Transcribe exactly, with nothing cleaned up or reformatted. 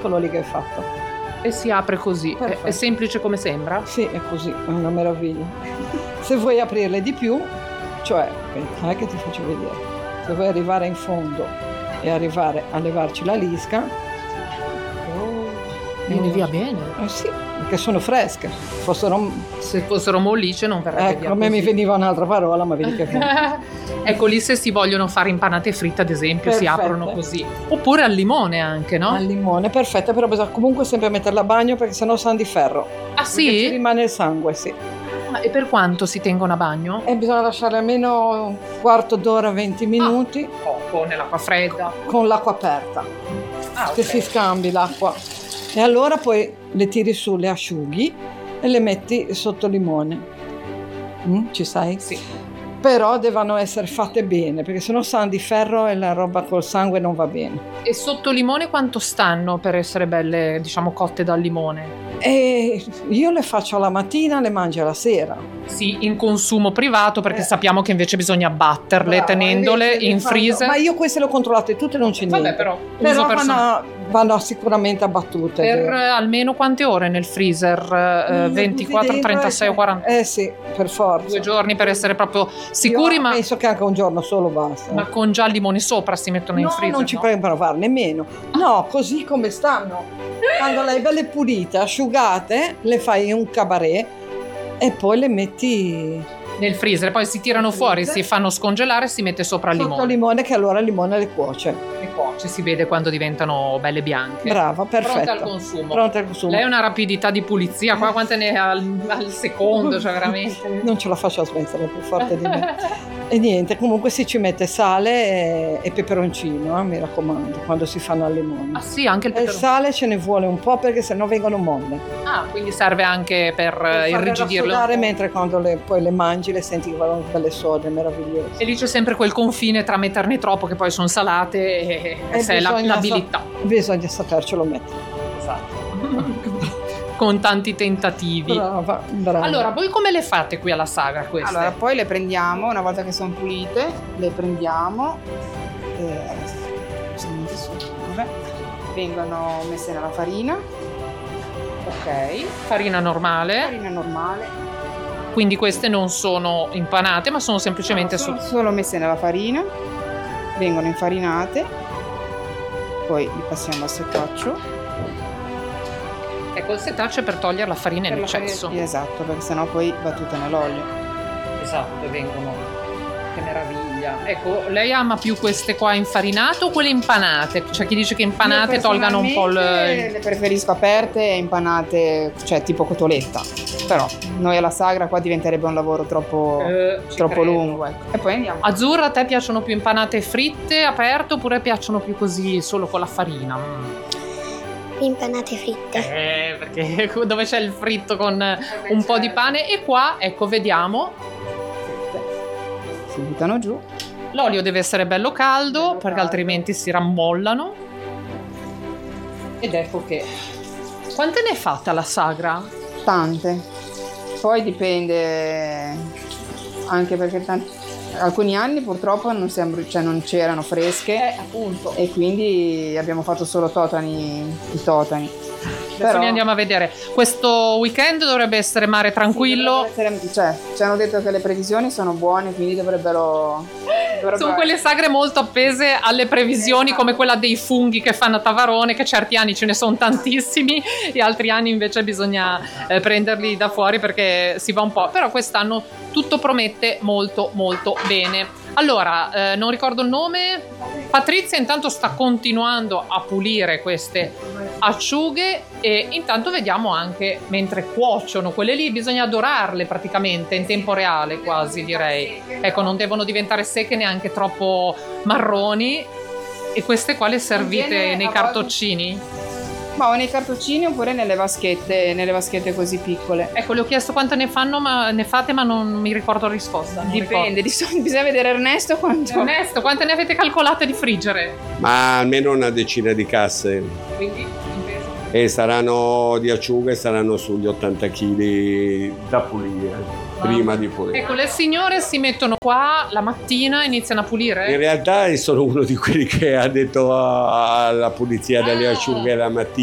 quello lì che hai fatto. E si apre così. È, è semplice come sembra? Sì, è così, è una meraviglia. Se vuoi aprirle di più, cioè, aspetta che ti faccio vedere, se vuoi arrivare in fondo e arrivare a levarci la lisca, oh, viene via bene. Eh sì, perché sono fresche. Fossero, se fossero mollice non verrebbe ecco, via. A me così. mi veniva un'altra parola, ma vedi che ecco, lì se si vogliono fare impanate fritte, ad esempio, perfette. Si aprono così. Oppure al limone anche, no? Al limone, perfetta, però bisogna comunque sempre metterla a bagno perché sennò sanno di ferro. Ah sì? Perché ci rimane il sangue, sì. Ah, e per quanto si tengono a bagno? E bisogna lasciare almeno un quarto d'ora, venti minuti. Ah, poco, nell'acqua fredda. Con l'acqua aperta. Ah, che okay. si scambi l'acqua. E allora poi le tiri su, le asciughi e le metti sotto limone. Mm, ci sai? Sì. Però devono essere fatte bene, perché sennò sanno di ferro e la roba col sangue non va bene. E sotto limone quanto stanno per essere belle, diciamo, cotte dal limone? E io le faccio alla mattina, le mangio alla sera. Sì, in consumo privato, perché eh. sappiamo che invece bisogna batterle. Bravo, tenendole in fanno, freezer. Ma io queste le ho controllate tutte, non c'è niente. Vabbè, però, però vanno, vanno sicuramente abbattute. Per vero. Almeno quante ore nel freezer? Eh, ventiquattro, trentasei o quaranta? Eh sì, per forza. Due giorni per essere proprio sicuri, io ma penso che anche un giorno solo basta. Ma con già il limone sopra si mettono no, in freezer? Non ci no? puoi provare nemmeno. No, così come stanno. Quando le hai belle pulite, asciugate, le fai in un cabaret e poi le metti nel freezer, poi si tirano fuori, si fanno scongelare e si mette sopra il limone. Sotto limone, che allora il limone le cuoce. Le cuoce, si vede quando diventano belle bianche. Brava, perfetto. Pronta al consumo. Pronta al consumo. Lei è una rapidità di pulizia, qua quante ne ha al, al secondo, cioè veramente. Non ce la faccio a smettere, è più forte di me. E niente, comunque si ci mette sale e, e peperoncino, eh, mi raccomando, quando si fanno al limone. Ah sì, anche il peperoncino. E il sale ce ne vuole un po' perché sennò vengono molle. Ah, quindi serve anche per, per irrigidirle. Mentre quando le, poi le mangi le senti che vanno belle sode, meravigliose. E lì c'è sempre quel confine tra metterne troppo che poi sono salate e, e se è la, l'abilità. Sa- bisogna sapercelo mettere. Esatto. Con tanti tentativi. Brava, brava. Allora, voi come le fate qui alla Sagra queste? Allora, poi le prendiamo, una volta che sono pulite, le prendiamo e vabbè, vengono messe nella farina. Ok, farina normale. Farina normale. Quindi queste non sono impanate, ma sono semplicemente no, sono su... solo messe nella farina, vengono infarinate, poi li passiamo al setaccio. Ecco, il setaccio è per togliere la farina in eccesso. Farina, esatto, perché sennò poi va tutta nell'olio. Esatto, vengono. Che meraviglia. Ecco, lei ama più queste qua infarinate o quelle impanate? C'è chi dice che impanate tolgano un po' il... Le preferisco aperte e impanate, cioè tipo cotoletta. Però noi alla Sagra qua diventerebbe un lavoro troppo, eh, troppo lungo. Ecco. E poi andiamo. Azzurra, a te piacciono più impanate fritte, aperte, oppure piacciono più così solo con la farina? Mm. Impanate fritte. Eh, perché dove c'è il fritto con un po' di pane. E qua, ecco, vediamo. Si buttano giù. L'olio deve essere bello caldo, bello perché caldo. altrimenti si rammollano. Ed ecco che... Quante ne è fatta la Sagra? Tante. Poi dipende anche perché tanti, alcuni anni purtroppo non, siamo, cioè non c'erano fresche eh, appunto. E quindi abbiamo fatto solo totani, i totani. Adesso Però, li andiamo a vedere. Questo weekend dovrebbe essere mare tranquillo. Sì, essere, cioè, ci hanno detto che le previsioni sono buone, quindi dovrebbero... dovrebbero Sono quelle sagre molto appese alle previsioni, come quella dei funghi che fanno a Tavarone, che certi anni ce ne sono tantissimi e altri anni invece bisogna eh, prenderli da fuori perché si va un po'. Però quest'anno tutto promette molto molto bene. Allora, eh, non ricordo il nome. Patrizia intanto sta continuando a pulire queste acciughe e intanto vediamo anche mentre cuociono quelle lì, bisogna dorarle praticamente in tempo reale quasi, direi. Ecco, non devono diventare secche neanche troppo marroni. E queste qua le servite nei cartoccini? Ma o nei cartoccini oppure nelle vaschette, nelle vaschette così piccole. Ecco, le ho chiesto quante ne fanno, ma ne fate, ma non mi ricordo la risposta. Dipende, di solito bisogna vedere Ernesto quanto. Ernesto, quante ne avete calcolate di friggere? Ma almeno una decina di casse. Quindi in peso? E saranno di acciughe, saranno sugli ottanta chili da pulire. Prima di pulire. Ecco, le signore si mettono qua la mattina e iniziano a pulire? In realtà sono uno di quelli che ha detto alla pulizia delle acciughe la mattina.